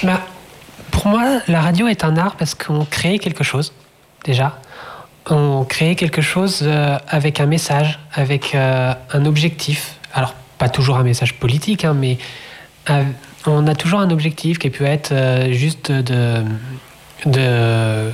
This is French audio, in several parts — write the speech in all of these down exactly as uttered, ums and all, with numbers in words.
Bah, pour moi, la radio est un art parce qu'on crée quelque chose, déjà. On crée quelque chose euh, avec un message, avec euh, un objectif. Alors, pas toujours un message politique, hein, mais euh, on a toujours un objectif qui peut être euh, juste de, de euh,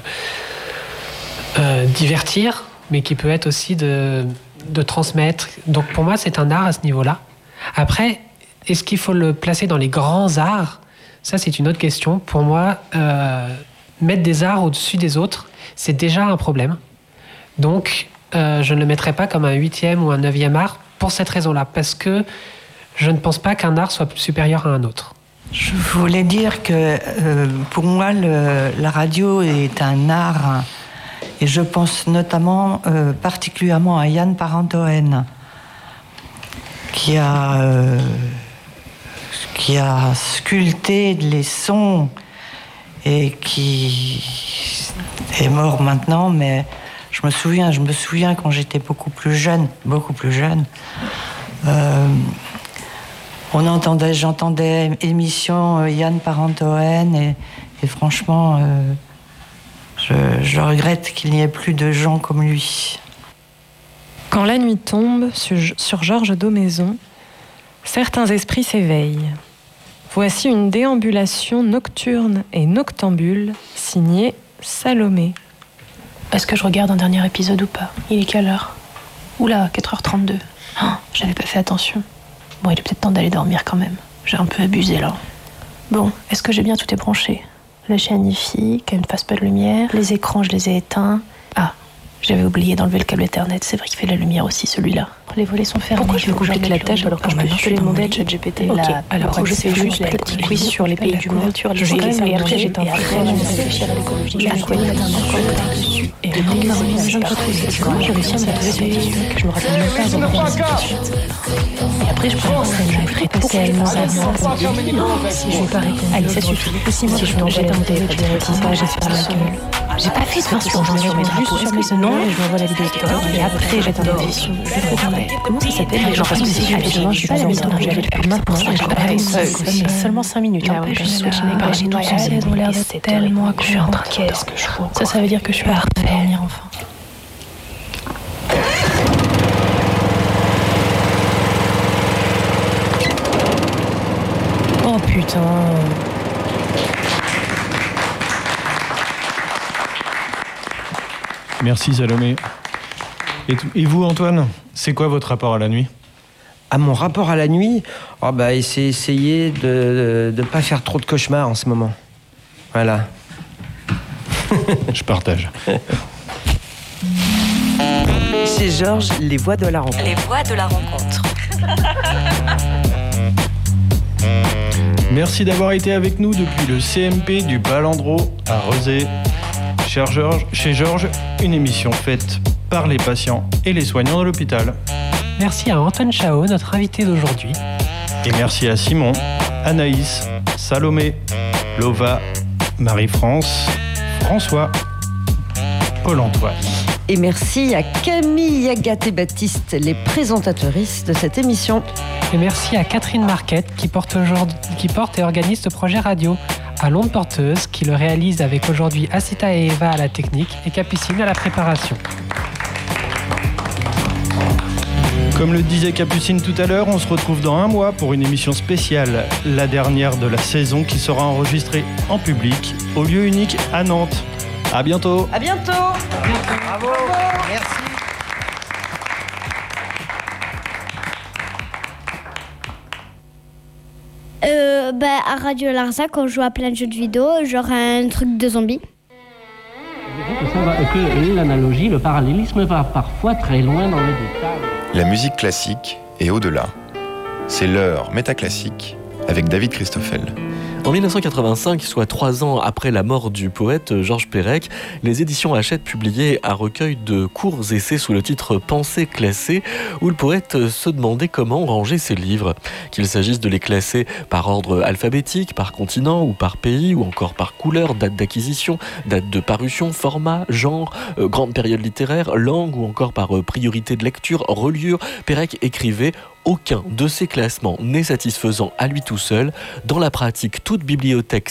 divertir, mais qui peut être aussi de, de transmettre. Donc pour moi, c'est un art à ce niveau-là. Après, est-ce qu'il faut le placer dans les grands arts ? Ça, c'est une autre question. Pour moi, euh, mettre des arts au-dessus des autres, c'est déjà un problème. Donc, euh, je ne le mettrai pas comme un huitième ou un neuvième art pour cette raison-là, parce que je ne pense pas qu'un art soit supérieur à un autre. Je voulais dire que euh, pour moi, le, la radio est un art, et je pense notamment euh, particulièrement à Yann Parentoen, qui a, euh, qui a sculpté les sons et qui est mort maintenant, mais je me souviens, je me souviens quand j'étais beaucoup plus jeune, beaucoup plus jeune, euh, on entendait, j'entendais émission euh, Yann Parentoen et, et franchement, euh, je, je regrette qu'il n'y ait plus de gens comme lui. Quand la nuit tombe sur, sur Georges Daumaison, certains esprits s'éveillent. Voici une déambulation nocturne et noctambule signée Salomé. Est-ce que je regarde un dernier épisode ou pas ? Il est quelle heure ? Oula, quatre heures trente-deux. Oh, j'avais pas fait attention. Bon, il est peut-être temps d'aller dormir quand même. J'ai un peu abusé là. Bon, est-ce que j'ai bien tout débranché ? La chaîne Hi-Fi, qu'elle ne fasse pas de lumière. Les écrans, je les ai éteints. Ah, j'avais oublié d'enlever le câble Ethernet. C'est vrai qu'il fait de la lumière aussi, celui-là. Les volets sont fermés. Pourquoi je me complique la tâche alors que je peux juste demander à ChatGPT ? Ok, Là, alors je fais fais juste un petit quiz sur les pays du monde. je Je vais vais essayer et après j'ai un et après je vais réfléchir à l'écologie. Je vais dessus. Et le nom m'a remis à comment j'ai réussi à me poser cette question que je me rappelle même pas avoir posé cette question. Et après je prends ça, je ferai tellement si je vais pas répondre. Allez, ça suffit. Si moi je me jette un télé, ça j'espère la gueule. J'ai pas fait de version, je me mets juste sur mes non et je m'envoie la vidéo TikTok et après jette un télé. Comment ça s'appelle les gens parce que c'est absolument je suis pas la maison que j'avais depuis maintenant et je travaille seule seulement cinq minutes après je switch n'est pas j'ai tout censé ont l'air d'être tellement à je suis en train qu'est-ce que je fous ça ça veut dire que je suis à dormir enfin. Oh putain. Merci Salomé. Et, t- et vous Antoine, c'est quoi votre rapport à la nuit ? À mon rapport à la nuit, oh bah, c'est essayer de ne pas faire trop de cauchemars en ce moment. Voilà. Je partage. Chez Georges, les voix de la rencontre. Les voix de la rencontre. Merci d'avoir été avec nous depuis le C M P du Balandreau à Rezé. Cher Georges, chez Georges, une émission faite par les patients et les soignants de l'hôpital. Merci à Antoine Chao, notre invité d'aujourd'hui. Et merci à Simon, Anaïs, Salomé, Lova, Marie-France, François, Paul-Antoine. Et merci à Camille, Agathe et Baptiste, les présentatrices de cette émission. Et merci à Catherine Marquette qui porte, aujourd'hui, qui porte et organise ce projet radio, à l'onde porteuse qui le réalise avec aujourd'hui Asita et Eva à la technique et Capucine à la préparation. Comme le disait Capucine tout à l'heure, on se retrouve dans un mois pour une émission spéciale, la dernière de la saison qui sera enregistrée en public au lieu unique à Nantes. À bientôt. À bientôt. À bientôt. Bravo. Merci. Euh, bah, à Radio Larzac, on joue à plein de jeux de vidéo, genre un truc de zombies. Que l'analogie, le parallélisme va parfois très loin dans les détails. La musique classique est au-delà. C'est l'heure métaclassique avec David Christoffel. En dix-neuf cent quatre-vingt-cinq, soit trois ans après la mort du poète Georges Perec, les éditions Hachette publiaient un recueil de courts essais sous le titre « Pensées classées » où le poète se demandait comment ranger ses livres. Qu'il s'agisse de les classer par ordre alphabétique, par continent ou par pays, ou encore par couleur, date d'acquisition, date de parution, format, genre, euh, grande période littéraire, langue ou encore par euh, priorité de lecture, reliure, Perec écrivait « Aucun de ces classements n'est satisfaisant à lui tout seul. Dans la pratique, toute bibliothèque